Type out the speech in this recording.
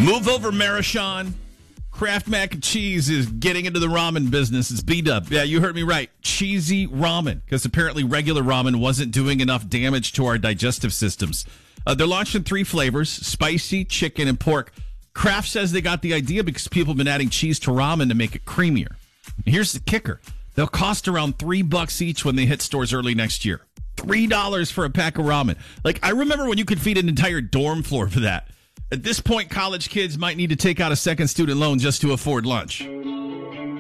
Move over, Marishon. Kraft Mac and Cheese is getting into the ramen business. It's B-Dub. Yeah, you heard me right. Cheesy ramen, because apparently regular ramen wasn't doing enough damage to our digestive systems. They're launching 3 flavors, spicy, chicken, and pork. Kraft says they got the idea because people have been adding cheese to ramen to make it creamier. Here's the kicker. They'll cost around $3 each when they hit stores early next year. $3 for a pack of ramen. Like, I remember when you could feed an entire dorm floor for that. At this point, college kids might need to take out a second student loan just to afford lunch.